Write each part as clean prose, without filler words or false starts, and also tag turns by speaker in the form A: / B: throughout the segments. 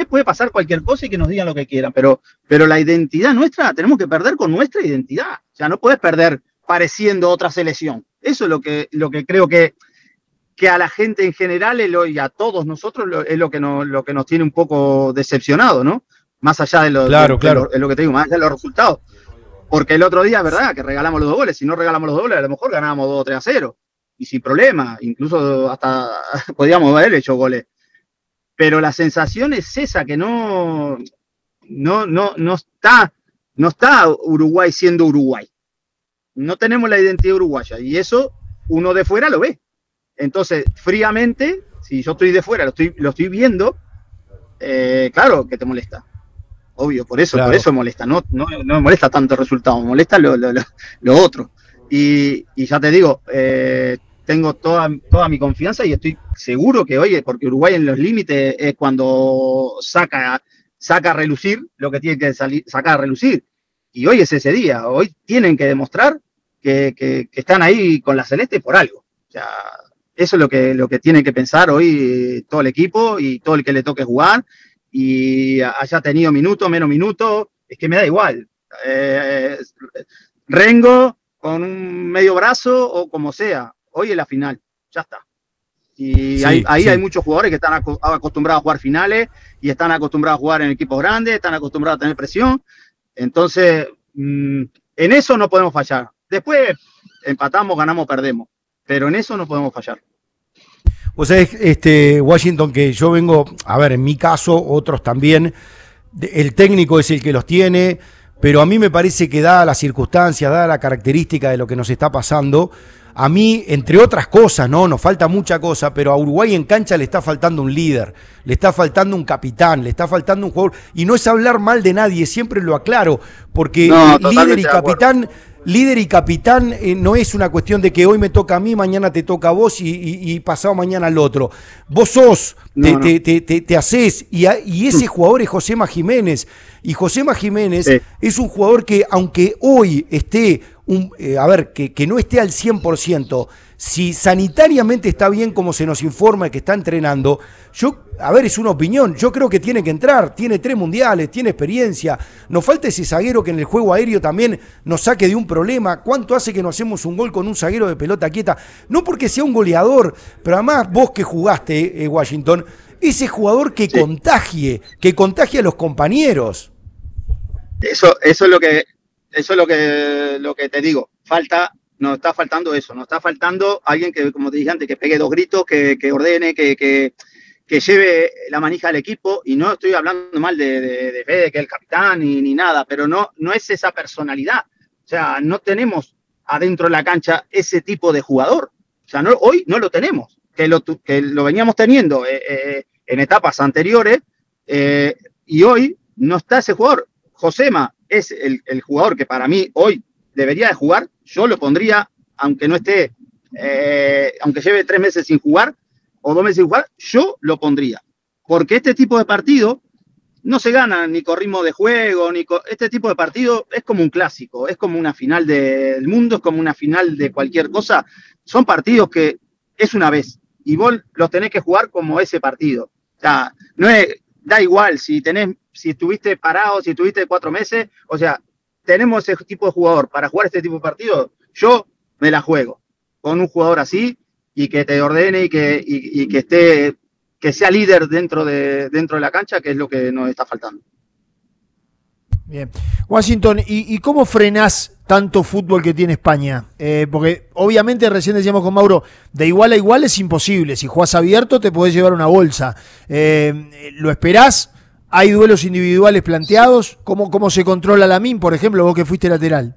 A: después puede pasar cualquier cosa y que nos digan lo que quieran, pero la identidad nuestra, tenemos que perder con nuestra identidad. O sea, no puedes perder pareciendo otra selección. Eso es lo que creo que a la gente en general y a todos nosotros es lo que nos tiene un poco decepcionado, ¿no? Más allá de
B: Claro, claro.
A: lo que te digo, más allá de los resultados. Porque el otro día, ¿verdad? Que regalamos los 2 goles. Si no regalamos los 2 goles, a lo mejor ganábamos 2 o 3-0. Y sin problema. Incluso hasta podíamos haber hecho goles. Pero la sensación es esa, que no está Uruguay siendo Uruguay. No tenemos la identidad uruguaya. Y eso uno de fuera lo ve. Entonces, fríamente, si yo estoy de fuera, lo estoy viendo, claro que te molesta. Obvio, por eso molesta, no me molesta tanto el resultado, me molesta lo otro. Y ya te digo, tengo toda mi confianza y estoy seguro que, oye, porque Uruguay en los límites es cuando saca a relucir lo que tiene que sacar a relucir. Y hoy es ese día, hoy tienen que demostrar que están ahí con la celeste por algo. O sea, eso es lo que tiene que pensar hoy todo el equipo y todo el que le toque jugar. Y haya tenido minutos, menos minutos, es que me da igual. Rengo con un medio brazo o como sea, hoy es la final, ya está. Y sí, ahí hay muchos jugadores que están acostumbrados a jugar finales y están acostumbrados a jugar en equipos grandes, están acostumbrados a tener presión. Entonces, en eso no podemos fallar. Después empatamos, ganamos, perdemos, pero en eso no podemos fallar.
B: O sea, Washington, que yo vengo, a ver, en mi caso, otros también, el técnico es el que los tiene, pero a mí me parece que dada las circunstancias, dada la característica de lo que nos está pasando, a mí, entre otras cosas, ¿no? Nos falta mucha cosa, pero a Uruguay en cancha le está faltando un líder, le está faltando un capitán, le está faltando un jugador, y no es hablar mal de nadie, siempre lo aclaro, porque líder y capitán no es una cuestión de que hoy me toca a mí, mañana te toca a vos y pasado mañana al otro. Vos sos, te hacés, y ese jugador es Josema Jiménez. Y Josema Jiménez es un jugador que, aunque hoy esté, que no esté al 100%, si sanitariamente está bien como se nos informa que está entrenando, es una opinión, yo creo que tiene que entrar, tiene 3 mundiales, tiene experiencia, nos falta ese zaguero que en el juego aéreo también nos saque de un problema. ¿Cuánto hace que no hacemos un gol con un zaguero de pelota quieta? No porque sea un goleador, pero además vos que jugaste, Washington, ese jugador que contagie a los compañeros.
A: Eso es lo que te digo, nos está faltando eso, nos está faltando alguien que, como te dije antes, que pegue 2 gritos, que ordene, que lleve la manija del equipo. Y no estoy hablando mal de Fede, que es el capitán, ni nada, pero no es esa personalidad. O sea, no tenemos adentro de la cancha ese tipo de jugador. O sea, hoy no lo tenemos, que lo veníamos teniendo en etapas anteriores, y hoy no está ese jugador. Josema es el jugador que para mí hoy debería de jugar. Yo lo pondría, aunque no esté, aunque lleve 3 meses sin jugar o 2 meses sin jugar, yo lo pondría. Porque este tipo de partido no se gana ni con ritmo de juego, este tipo de partido es como un clásico, es como una final del mundo, es como una final de cualquier cosa. Son partidos que es una vez y vos los tenés que jugar como ese partido. O sea, da igual si estuviste parado, si estuviste 4 meses, o sea, tenemos ese tipo de jugador para jugar este tipo de partidos. Yo me la juego con un jugador así y que te ordene y que esté, que sea líder dentro de la cancha, que es lo que nos está faltando.
C: Bien. Washington, ¿y cómo frenás tanto fútbol que tiene España? Porque obviamente recién decíamos con Mauro, de igual a igual es imposible. Si jugás abierto te podés llevar una bolsa. ¿Lo esperás? ¿Hay duelos individuales planteados? ¿Cómo se controla Lamine, por ejemplo, vos que fuiste lateral?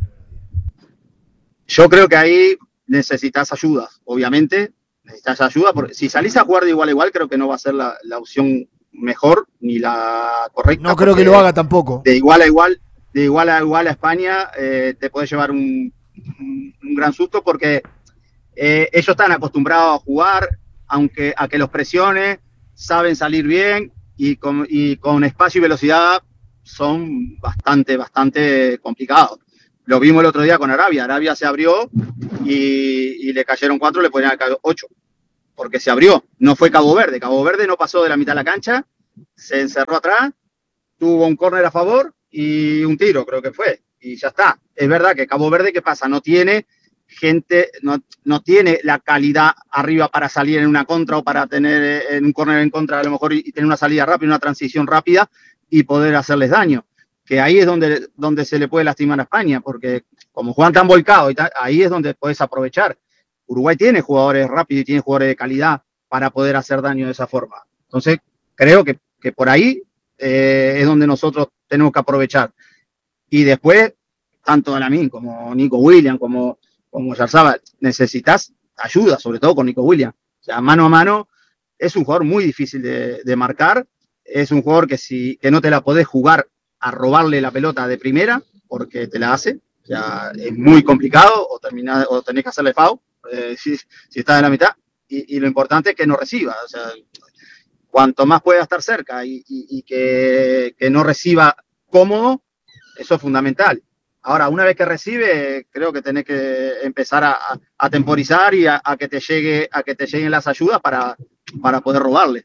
A: Yo creo que ahí necesitas ayuda, obviamente. Necesitas ayuda, porque si salís a jugar de igual a igual, creo que no va a ser la opción mejor ni la correcta.
C: No creo que lo haga tampoco.
A: De igual a igual a España te puede llevar un gran susto, porque ellos están acostumbrados a jugar, a que los presione, saben salir bien y con espacio y velocidad son bastante complicados. Lo vimos el otro día con Arabia. Arabia se abrió y le cayeron 4, le podían caer 8. Porque se abrió. No fue Cabo Verde. Cabo Verde no pasó de la mitad de la cancha se encerró atrás, tuvo un córner a favor y un tiro, creo que fue, y ya está. Es verdad que Cabo Verde, ¿qué pasa? No tiene gente, no tiene la calidad arriba para salir en una contra o para tener en un córner en contra a lo mejor y tener una salida rápida, una transición rápida y poder hacerles daño. Que ahí es donde se le puede lastimar a España, porque como juegan tan volcados, ahí es donde puedes aprovechar. Uruguay tiene jugadores rápidos y tiene jugadores de calidad para poder hacer daño de esa forma. Entonces, creo que por ahí es donde nosotros tenemos que aprovechar. Y después, tanto Alamín como Nico Williams, como Yarzabal, necesitas ayuda, sobre todo con Nico Williams. O sea, mano a mano, es un jugador muy difícil de marcar, es un jugador que no te la podés jugar a robarle la pelota de primera, porque te la hace, o sea, es muy complicado, o tenés que hacerle foul, si estás en la mitad, y lo importante es que no reciba, o sea, cuanto más pueda estar cerca y que no reciba cómodo, eso es fundamental. Ahora, una vez que recibe, creo que tenés que empezar a temporizar y a que te lleguen las ayudas para poder robarle.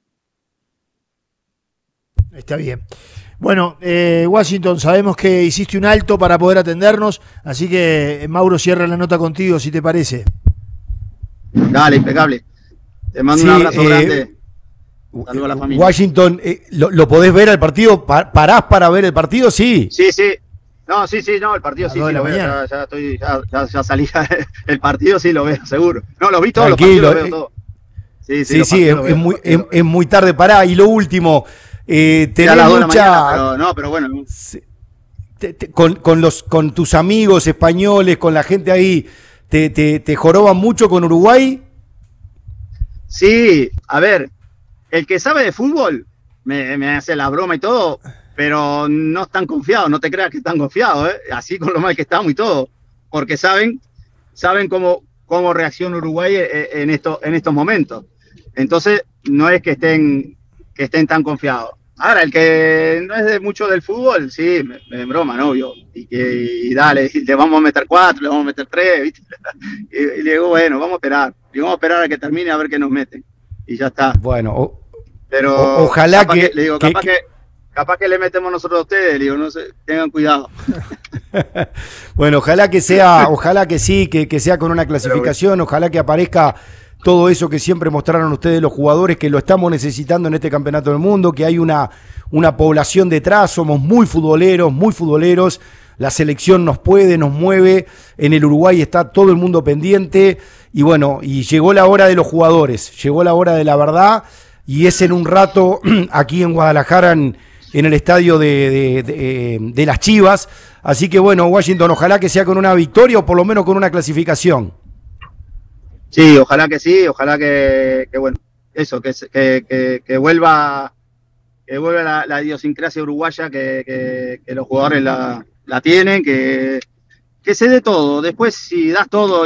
C: Está bien. Bueno, Washington, sabemos que hiciste un alto para poder atendernos, así que Mauro cierra la nota contigo, si te parece.
A: Dale, impecable. Te mando un abrazo grande. Saludos a la familia.
B: Washington, ¿lo podés ver al partido? ¿Parás para ver el partido? Sí.
A: Sí. No, el partido sí lo veo. Ya salí. El partido sí lo veo, seguro. No, lo vi todos los partidos, lo veo todo. Sí,
B: es muy tarde. Pará. Y lo último, tenés mucha...
A: pero bueno.
B: Con tus amigos españoles, con la gente ahí, ¿te joroban mucho con Uruguay?
A: Sí, a ver, el que sabe de fútbol me hace la broma y todo, pero no están confiados, no te creas que están confiados, así con lo mal que estamos y todo, porque saben cómo reacciona Uruguay en estos momentos. Entonces, no es que estén tan confiados. Ahora, el que no es de mucho del fútbol, sí, me broma, novio, y dale, le vamos a meter 4, le vamos a meter 3, ¿viste? Y le digo, bueno, vamos a esperar a que termine a ver qué nos meten, y ya está.
B: Bueno,
A: pero
B: ojalá
A: que le digo, capaz que le metemos nosotros a ustedes, le digo, no sé, tengan cuidado.
B: Bueno, ojalá que sí, que sea con una clasificación, ojalá que aparezca todo eso que siempre mostraron ustedes los jugadores, que lo estamos necesitando en este campeonato del mundo, que hay una población detrás, somos muy futboleros, la selección nos mueve, en el Uruguay está todo el mundo pendiente, y bueno, y llegó la hora de los jugadores, llegó la hora de la verdad, y es en un rato aquí en Guadalajara, en el estadio de las Chivas, así que bueno, Washington, ojalá que sea con una victoria o por lo menos con una clasificación.
A: Sí, ojalá que sí, ojalá que bueno, eso, que vuelva la idiosincrasia uruguaya, que los jugadores la tienen, que se dé todo. Después, si das todo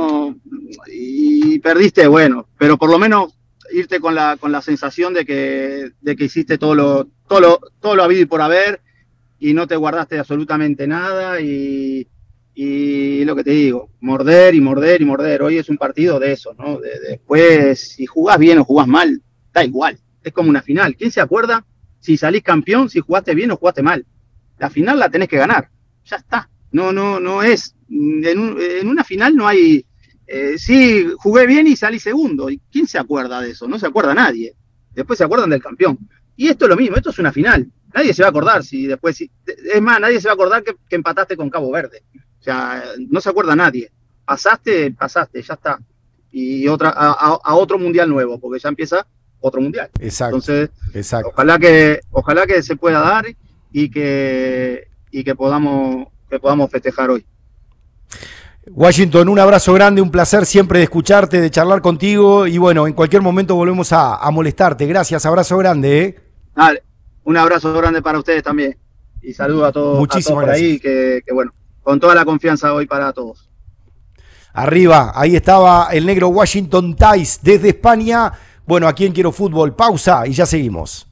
A: y perdiste, bueno, pero por lo menos irte con la sensación de que hiciste todo lo habido y por haber y no te guardaste absolutamente nada y lo que te digo, morder. Hoy es un partido de eso, ¿no? Después, si jugás bien o jugás mal, da igual. Es como una final. ¿Quién se acuerda si salís campeón, si jugaste bien o jugaste mal? La final la tenés que ganar. Ya está. No es. En una final no hay. Sí, jugué bien y salí segundo. ¿Y quién se acuerda de eso? No se acuerda nadie. Después se acuerdan del campeón. Y esto es lo mismo, esto es una final. Nadie se va a acordar es más, nadie se va a acordar que empataste con Cabo Verde. O sea, no se acuerda nadie. Pasaste, ya está. Y a otro mundial nuevo, porque ya empieza otro mundial.
B: Exacto.
A: Entonces,
B: exacto.
A: Ojalá que se pueda dar y que podamos festejar hoy.
B: Washington, un abrazo grande, un placer siempre de escucharte, de charlar contigo y bueno, en cualquier momento volvemos a molestarte. Gracias, abrazo grande.
A: Dale, un abrazo grande para ustedes también y saludo a todos, por ahí, que bueno, con toda la confianza hoy para todos.
B: Arriba, ahí estaba el negro Washington Thais desde España. Bueno, aquí en Quiero Fútbol, pausa y ya seguimos.